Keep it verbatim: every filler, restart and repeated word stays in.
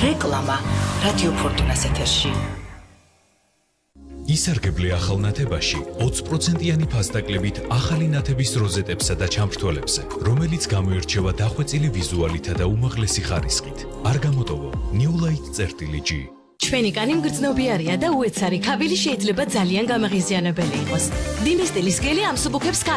რეკლამა რადიო ფორტუნას ეთერში. ისარგებლე ახალ ნათებაში ოცი პროცენტიანი ფასდაკლებით ახალი ნათების როზეტებსა და ჩამრთველებზე, რომელიც გამოირჩევა დახვეწილი ვიზუალითა და უმაღლესი ხარისხით. არ გამოტოვო New Light G. ჩვენი კანი მგრძნობიარია და უეცარი ქაბილი შეიძლება ძალიან გამაღიზიანებელი იყოს. დინესტილის გელი ამსუბუქებს